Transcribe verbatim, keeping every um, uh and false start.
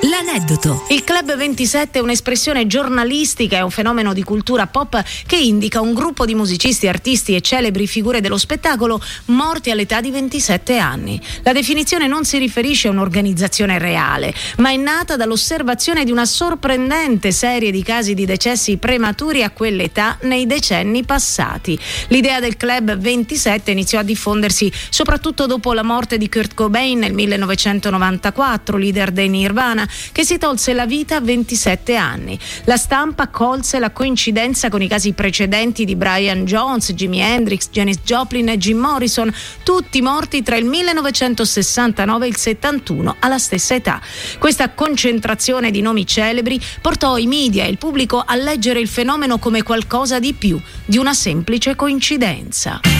L'aneddoto. Il Club ventisette è un'espressione giornalistica, è un fenomeno di cultura pop che indica un gruppo di musicisti, artisti e celebri figure dello spettacolo morti all'età di ventisette anni. La definizione non si riferisce a un'organizzazione reale, ma è nata dall'osservazione di una sorprendente serie di casi di decessi prematuri a quell'età nei decenni passati. L'idea del Club ventisette iniziò a diffondersi soprattutto dopo la morte di Kurt Cobain nel millenovecentonovantaquattro, leader dei Nirvana, che si tolse la vita a ventisette anni. La stampa colse la coincidenza con i casi precedenti di Brian Jones, Jimi Hendrix, Janis Joplin e Jim Morrison, tutti morti tra il millenovecentosessantanove e il settantuno, alla stessa età. Questa concentrazione di nomi celebri portò i media e il pubblico a leggere il fenomeno come qualcosa di più di una semplice coincidenza.